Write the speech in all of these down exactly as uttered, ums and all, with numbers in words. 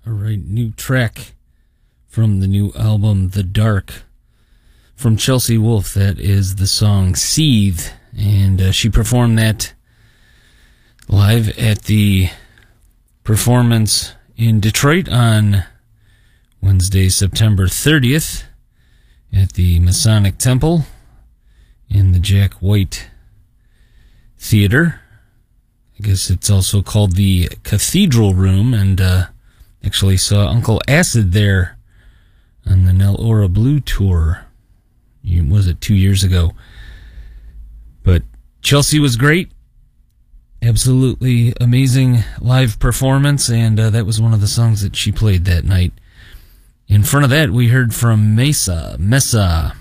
All right, new track from the new album, The Dark, from Chelsea Wolfe. That is the song Seethe, and uh, she performed that live at the performance in Detroit on Wednesday, September thirtieth, at the Masonic Temple in the Jack White Theater. I guess it's also called the Cathedral Room, and uh, actually saw Uncle Acid there on the Nell Ora Blue tour. Was it two years ago? But Chelsea was great. Absolutely amazing live performance, and uh, that was one of the songs that she played that night. In front of that, we heard from Mesa, Mesa,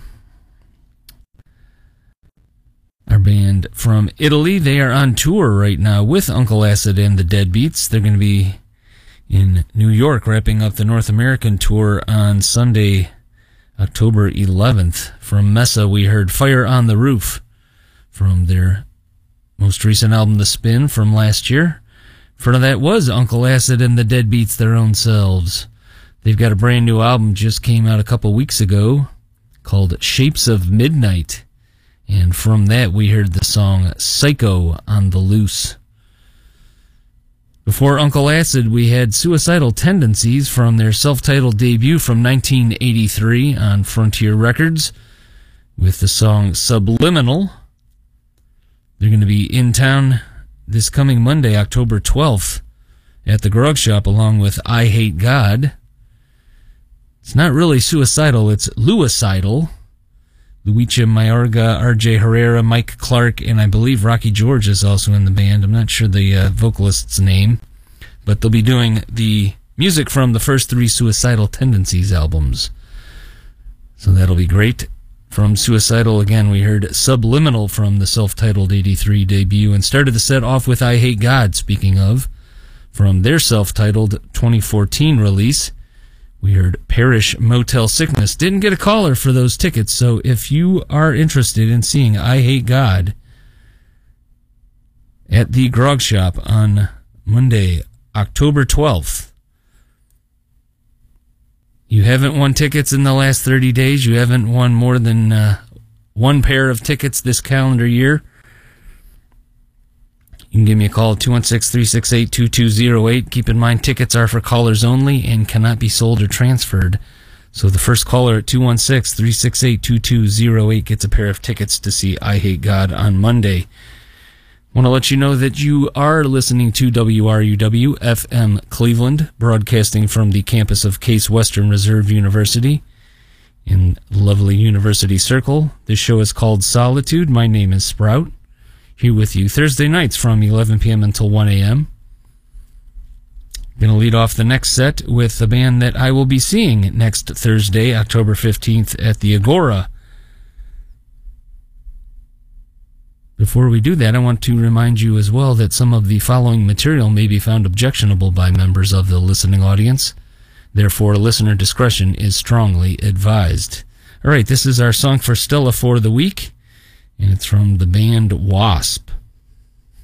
our band from Italy. They are on tour right now with Uncle Acid and the Deadbeats. They're going to be in New York, wrapping up the North American tour on Sunday, October eleventh. From Mesa, we heard Fire on the Roof from their most recent album, The Spin, from last year. In front of that was Uncle Acid and the Deadbeats, their own selves. They've got a brand new album, just came out a couple weeks ago, called Shapes of Midnight. And from that, we heard the song Psycho on the Loose. Before Uncle Acid, we had Suicidal Tendencies from their self-titled debut from nineteen eighty-three on Frontier Records with the song Subliminal. They're going to be in town this coming Monday, October twelfth, at the Grog Shop, along with I Hate God. It's not really suicidal, it's Lewicidal. Luicha Mayorga, R J Herrera, Mike Clark, and I believe Rocky George is also in the band. I'm not sure the uh, vocalist's name, but they'll be doing the music from the first three Suicidal Tendencies albums. So that'll be great. From Suicidal, again, we heard Subliminal from the self-titled eighty-three debut, and started the set off with I Hate God, speaking of, from their self-titled twenty fourteen release. We heard Parish Motel Sickness. Didn't get a caller for those tickets, so if you are interested in seeing I Hate God at the Grog Shop on Monday, October twelfth, you haven't won tickets in the last thirty days, you haven't won more than uh, one pair of tickets this calendar year, you can give me a call at two one six, three six eight, two two zero eight. Keep in mind, tickets are for callers only and cannot be sold or transferred. So the first caller at two one six, three six eight, two two zero eight gets a pair of tickets to see I Hate God on Monday. Want to let you know that you are listening to W R U W F M Cleveland, broadcasting from the campus of Case Western Reserve University in lovely University Circle. This show is called Solitude. My name is Sprout. Here with you Thursday nights from eleven p.m. until one a.m. Going to lead off the next set with a band that I will be seeing next Thursday, October fifteenth, at the Agora. Before we do that, I want to remind you as well that some of the following material may be found objectionable by members of the listening audience. Therefore, listener discretion is strongly advised. All right, this is our song for Stella for the week, and it's from the band Wasp.